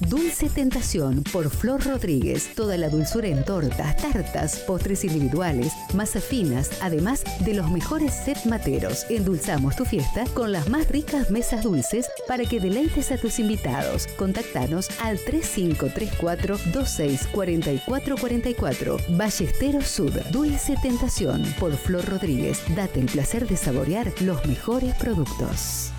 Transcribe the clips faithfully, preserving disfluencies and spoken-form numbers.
Dulce Tentación por Flor Rodríguez. Toda la dulzura en tortas, tartas, postres individuales, masas finas, además de los mejores set materos. Endulzamos tu fiesta con las más ricas mesas dulces para que deleites a tus invitados. Contactanos al tres cinco tres cuatro, dos seis cuatro cuatro cuatro cuatro. Ballesteros Sud. Dulce Tentación por Flor Rodríguez. Date el placer de saborear los mejores productos.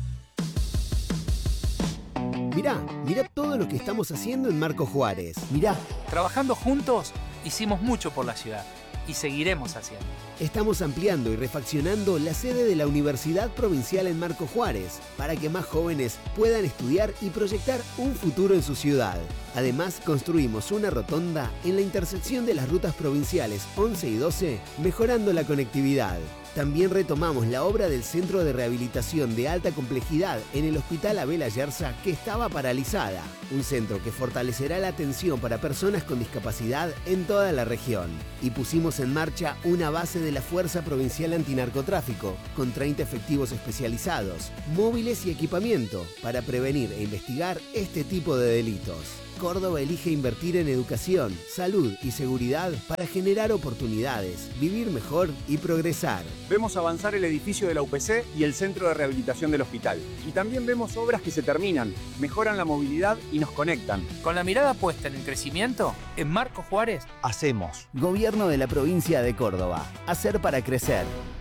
Mirá, mirá todo lo que estamos haciendo en Marcos Juárez. Mirá. Trabajando juntos, hicimos mucho por la ciudad y seguiremos haciendo. Estamos ampliando y refaccionando la sede de la Universidad Provincial en Marcos Juárez para que más jóvenes puedan estudiar y proyectar un futuro en su ciudad. Además, construimos una rotonda en la intersección de las rutas provinciales once y doce, mejorando la conectividad. También retomamos la obra del Centro de Rehabilitación de Alta Complejidad en el Hospital Abel Ayerza, que estaba paralizada. Un centro que fortalecerá la atención para personas con discapacidad en toda la región. Y pusimos en marcha una base de la Fuerza Provincial Antinarcotráfico, con treinta efectivos especializados, móviles y equipamiento para prevenir e investigar este tipo de delitos. Córdoba elige invertir en educación, salud y seguridad para generar oportunidades, vivir mejor y progresar. Vemos avanzar el edificio de la U P C y el centro de rehabilitación del hospital. Y también vemos obras que se terminan, mejoran la movilidad y nos conectan. Con la mirada puesta en el crecimiento, en Marcos Juárez, hacemos. Gobierno de la provincia de Córdoba. Hacer para crecer.